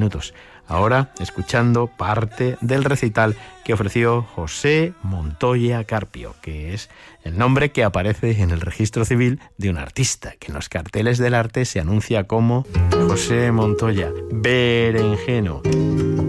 minutos. Ahora, escuchando parte del recital que ofreció José Montoya Carpio, que es el nombre que aparece en el registro civil de un artista, que en los carteles del arte se anuncia como José Montoya Berenjeno.